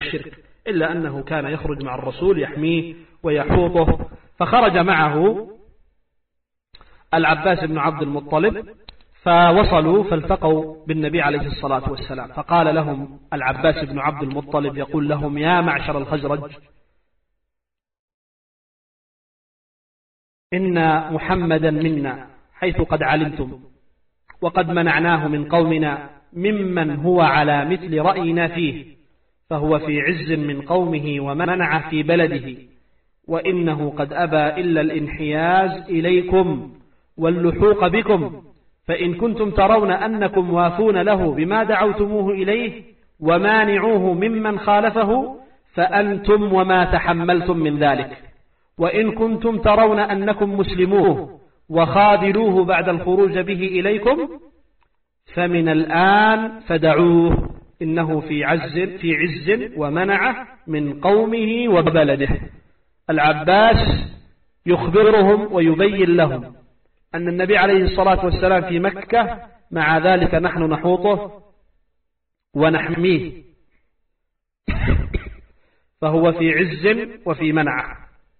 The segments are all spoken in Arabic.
الشرك، إلا أنه كان يخرج مع الرسول يحميه ويحوطه. فخرج معه العباس بن عبد المطلب، فوصلوا فالتقوا بالنبي عليه الصلاة والسلام، فقال لهم العباس بن عبد المطلب يقول لهم: يا معشر الخزرج، إن محمدا منا حيث قد علمتم، وقد منعناه من قومنا ممن هو على مثل رأينا فيه، فهو في عز من قومه ومنع في بلده، وإنه قد أبى إلا الانحياز إليكم واللحوق بكم، فإن كنتم ترون أنكم وافون له بما دعوتموه إليه ومانعوه ممن خالفه فأنتم وما تحملتم من ذلك، وإن كنتم ترون أنكم مسلموه وخاذلوه بعد الخروج به إليكم فمن الآن فدعوه، إنه في عز ومنعه من قومه وبلده. العباس يخبرهم ويبين لهم أن النبي عليه الصلاة والسلام في مكة، مع ذلك نحن نحوطه ونحميه، فهو في عز وفي منعه،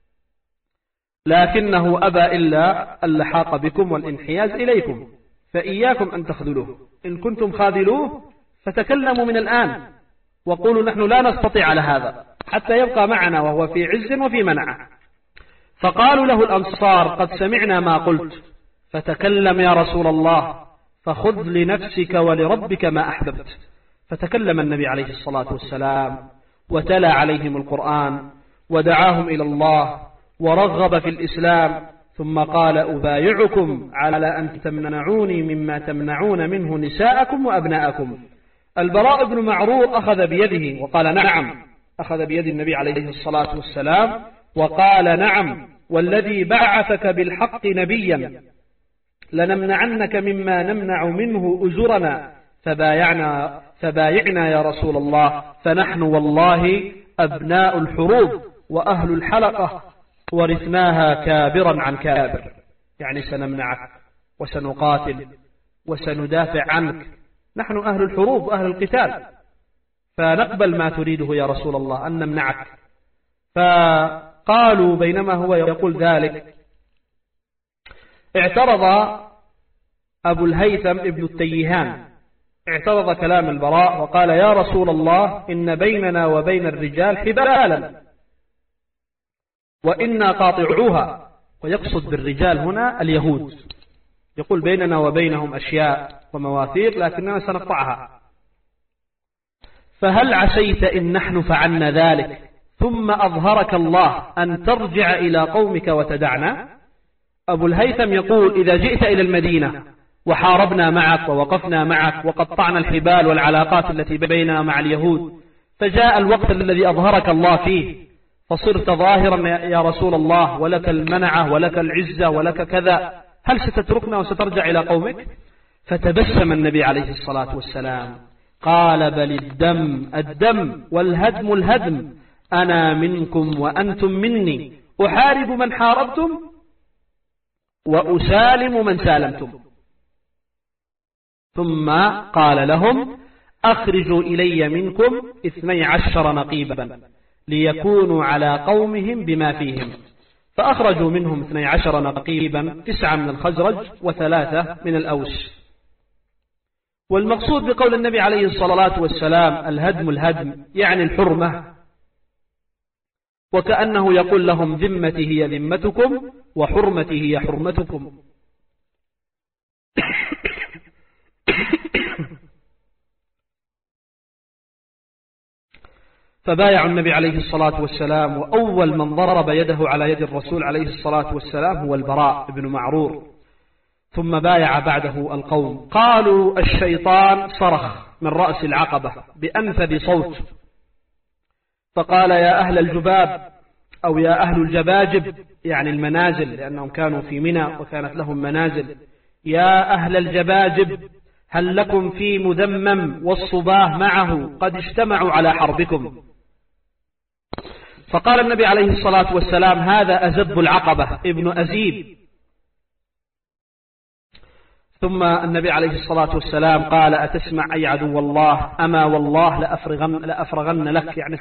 لكنه أبى إلا اللحاق بكم والانحياز إليكم، فإياكم أن تخذلوه، إن كنتم خاذلوه فتكلموا من الآن وقولوا نحن لا نستطيع على هذا حتى يبقى معنا وهو في عز وفي منعه. فقالوا له الأنصار: قد سمعنا ما قلت، فتكلم يا رسول الله، فخذ لنفسك ولربك ما أحببت. فتكلم النبي عليه الصلاة والسلام وتلا عليهم القرآن ودعاهم إلى الله ورغب في الإسلام، ثم قال: أبايعكم على أن تمنعوني مما تمنعون منه نساءكم وأبناءكم. البراء بن معرور أخذ بيده وقال: نعم، أخذ بيد النبي عليه الصلاة والسلام وقال: نعم، والذي بعثك بالحق نبيا لنمنعنك مما نمنع منه أزرنا، فبايعنا يا رسول الله، فنحن والله أبناء الحروب وأهل الحلقة، ورثناها كابرا عن كابر، يعني سنمنعك وسنقاتل وسندافع عنك، نحن أهل الحروب وأهل القتال، فنقبل ما تريده يا رسول الله أن نمنعك. فقالوا بينما هو يقول ذلك اعترض أبو الهيثم ابن التيهان، اعترض كلام البراء وقال: يا رسول الله، إن بيننا وبين الرجال حبالا وإنا قاطعوها، ويقصد بالرجال هنا اليهود، يقول بيننا وبينهم أشياء ومواثيق لكننا سنقطعها، فهل عسيت إن نحن فعلنا ذلك ثم أظهرك الله أن ترجع إلى قومك وتدعنا؟ أبو الهيثم يقول: إذا جئت إلى المدينة وحاربنا معك ووقفنا معك وقطعنا الحبال والعلاقات التي بيننا مع اليهود، فجاء الوقت الذي أظهرك الله فيه فصرت ظاهرا يا رسول الله، ولك المنعة ولك العزة ولك كذا، هل ستتركنا وسترجع إلى قومك؟ فتبسم النبي عليه الصلاة والسلام قال: بل الدم والهدم الهدم، أنا منكم وأنتم مني، أحارب من حاربتم وأسالم من سالمتم. ثم قال لهم: أخرجوا إلي منكم 12 نقيبا ليكونوا على قومهم بما فيهم. فأخرجوا منهم 12 نقيبا، 9 من الخزرج و3 من الأوس. والمقصود بقول النبي عليه الصلاة والسلام الهدم الهدم يعني الحرمة، وكأنه يقول لهم: ذمتي هي ذمتكم وحرمتي هي حرمتكم. فبايعوا النبي عليه الصلاة والسلام، وأول من ضرب يده على يد الرسول عليه الصلاة والسلام هو البراء بن معرور، ثم بايع بعده القوم. قالوا: الشيطان صرخ من رأس العقبة بأنفذ صوت فقال: يا أهل الجباب، أو يا أهل الجباجب يعني المنازل، لأنهم كانوا في منى وكانت لهم منازل، يا أهل الجباجب، هل لكم في مذمم والصباه معه قد اجتمعوا على حربكم؟ فقال النبي عليه الصلاة والسلام: هذا أزب العقبة ابن أزيب. ثم النبي عليه الصلاة والسلام قال: أتسمع أي عدو الله، أما والله لأفرغن لك، يعني